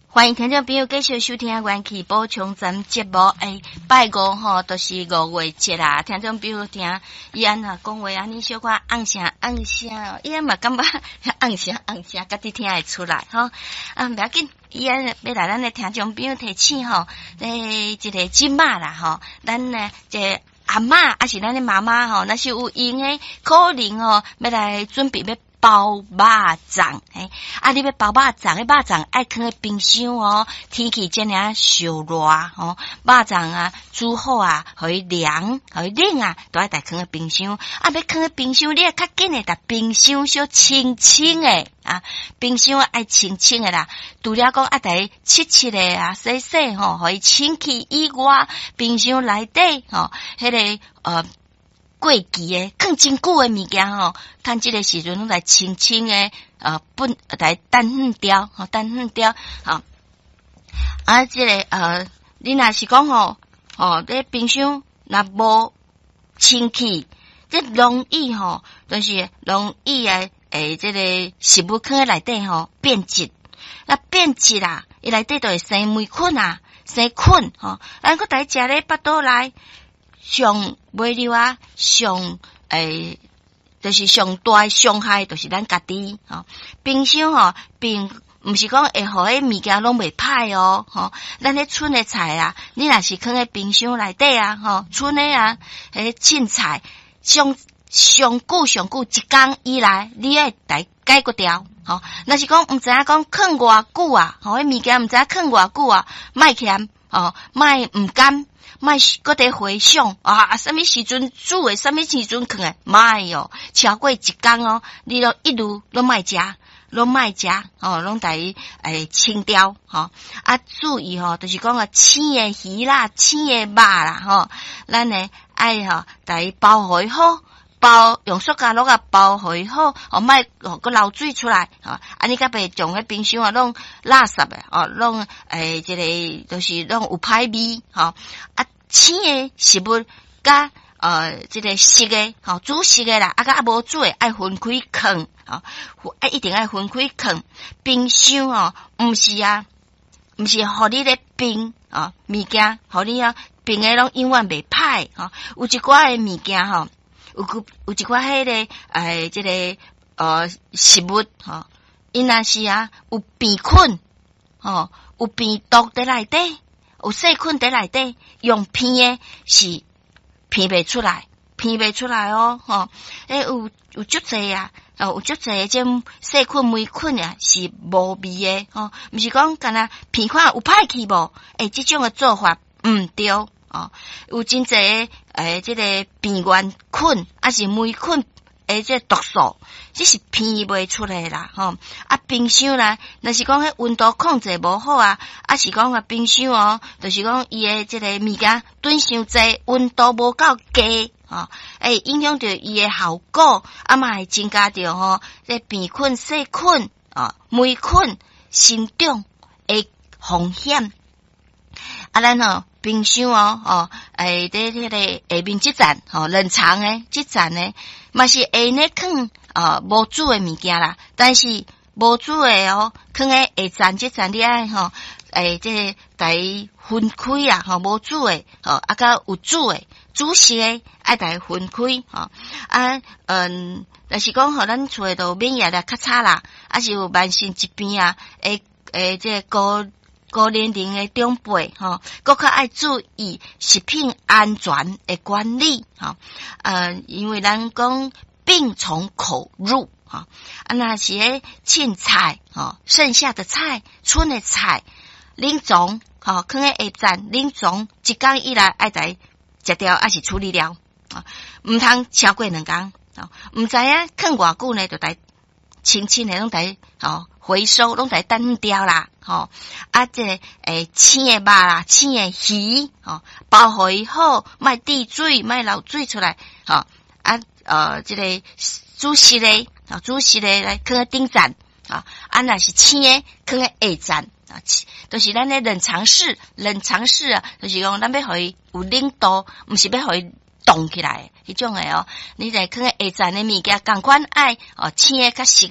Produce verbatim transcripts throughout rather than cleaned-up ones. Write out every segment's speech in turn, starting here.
欢迎听众朋友继续收听元气补充站节目。诶，拜五吼，都、就是五月节啦。听众朋友听伊安那讲话安尼小可按声按声，伊安嘛感觉按声按声，家己听会出来吼。啊，不要紧，伊安要来咱的听众朋友提醒吼，诶，一个即马啦吼，咱呢这阿嬷还是咱的妈妈吼，那是有闲诶，可能吼要来准备要。包肉粽，嘿，啊！你要包肉粽，迄肉粽爱放喺冰箱哦。天气真尔烧热哦，肉粽啊煮好啊，互伊凉，互伊冷啊，都爱带放喺冰箱。啊，要放喺冰箱，你要较紧诶，带冰箱小清清诶啊，冰箱爱清清诶啦。除了讲爱带切切诶啊，洗洗吼，互伊清气以外，冰箱内底吼，迄、那个呃。过期诶，放真久诶物件吼，趁即个时阵拢来清清诶，呃，本来等远掉，吼，等远掉，吼。啊，即、这个呃，你若是讲吼，吼，这冰箱若无清气，这容易吼，就是容易诶，诶，这个食物放喺内底吼变质，那变质啦，伊内底就会生霉菌啊，生菌吼，咱搁来食咧巴肚内。上尾了啊，上诶，就是上大伤害，就是咱家己吼。冰箱吼，并毋是讲会互迄物件拢袂歹哦，吼。咱迄剩诶菜啊，你若是放喺冰箱内底啊，吼，剩诶啊，迄凊菜上上久上久一工以来，你爱来解决掉，吼。若是讲毋知影讲放偌久啊，吼，迄物件毋知影放偌久啊，莫嫌哦，莫毋甘。莫搁伫回想啊，什么时阵煮诶，什么时阵放诶，莫哦，超过一工哦，你都一路拢莫食，拢莫食哦，拢带伊诶清掉吼。啊，注意吼，就是讲啊，青诶鱼啦，青诶肉啦吼，咱呢爱吼带伊包好好，包用塑胶袋啊包好好，哦，莫哦搁流水出来吼，安尼甲袂将迄冰箱啊拢垃圾诶，哦，拢诶即个就是拢有歹味吼。啊，青诶食物甲呃即、這個熟诶，吼、哦、煮熟诶啦，啊甲啊无煮诶爱分开放，吼、哦，啊一定爱分开放。冰箱哦，毋是啊，毋是互你咧冰啊物件，互你啊冰诶拢永远袂歹，吼、哦，有一寡诶物件吼，有有一寡迄个诶即個呃食物吼，伊若是啊有病菌，吼、哦，有病毒伫內底。有細菌在內底，用片誒是片袂出來，片袂出來哦，吼！誒有有足濟啊，哦有足濟誒種細菌霉菌啊，是無味誒，吼！毋是講干那片看有歹去無？誒，即種誒做法毋對哦，有真濟誒，即個病原菌還是霉菌。誒，這毒素，這是片袂出來啦，吼！啊，冰箱啦，若是講迄溫度控制無好啊，啊是講啊冰箱哦，就是講伊誒這個物件燉傷濟，溫度無夠低，吼，會影響到伊誒效果，啊嘛會增加着吼，這病菌、細菌啊、霉菌生長誒風險。啊，咱吼冰箱哦，哦，誒，啲迄個下面即層，吼，冷藏誒，即層誒。嘛是會呢放啊無煮誒物件啦，但是無煮誒哦，放喺下層即層你愛吼，誒即帶分開啦，吼無煮誒，吼啊甲有煮誒，煮熟誒愛帶分開，吼啊嗯，若是講互咱厝誒都免疫力較差啦，啊是有慢性疾病啊，誒誒即高高年齡誒長輩，吼，閣較愛注意食品安全誒管理，吼，呃，因為咱講病從口入，吼，啊，那是誒凊菜，吼，剩下的菜，剩誒菜，恁總，吼，放喺下層，恁總一工以來愛來食掉，還是處理了，啊，毋通超過兩工，啊，毋知影放偌久呢，就來清清誒攏來，吼。回收攏在等掉啦，吼、哦、啊！這個、誒青誒肉啦，青誒魚，吼、哦、包好以後，莫滴水，莫流水出來，吼、哦、啊！呃，這個煮熟誒，啊煮熟誒來放喺頂層，啊啊！若是青誒放喺下層，啊，都、就是咱誒冷藏室，冷藏室啊，就是講咱要互伊有冷度，毋是要互伊凍起來，迄種誒哦，你來放喺下層誒物件，共款愛哦青誒較熟誒。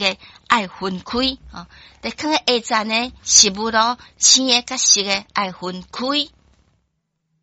爱分开啊。在看个下站呢，食物咯，青的甲熟的爱分开